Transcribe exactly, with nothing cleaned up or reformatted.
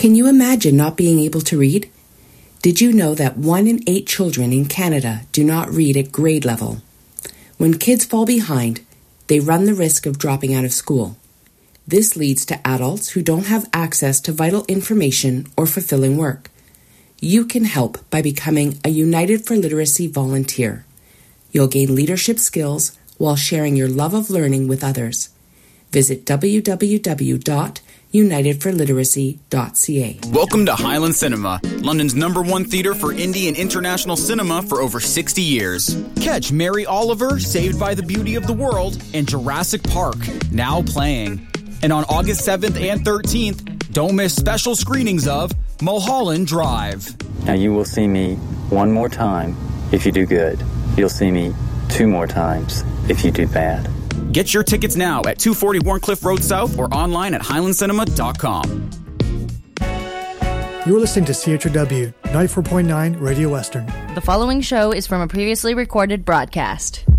Can you imagine not being able to read? Did you know that one in eight children in Canada do not read at grade level? When kids fall behind, they run the risk of dropping out of school. This leads to adults who don't have access to vital information or fulfilling work. You can help by becoming a United for Literacy volunteer. You'll gain leadership skills while sharing your love of learning with others. Visit w w w dot united for literacy dot c a. Welcome to Highland Cinema, London's number one theatre for indie and international cinema for over sixty years. Catch Mary Oliver, Saved by the Beauty of the World, and Jurassic Park, now playing. And on August seventh and thirteenth, don't miss special screenings of Mulholland Drive. Now you will see me one more time if you do good. You'll see me two more times if you do bad. Get your tickets now at two forty Warncliffe Road South or online at highland cinema dot com. You're listening to C H O W ninety-four point nine Radio Western. The following show is from a previously recorded broadcast.